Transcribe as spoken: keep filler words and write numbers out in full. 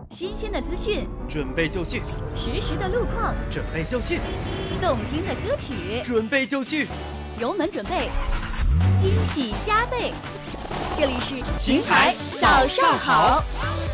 新鲜的资讯， 准备就绪； 实时的路况， 准备就绪； 动听的歌曲， 准备就绪。 油门准备，惊喜加倍。这里是邢台早上好。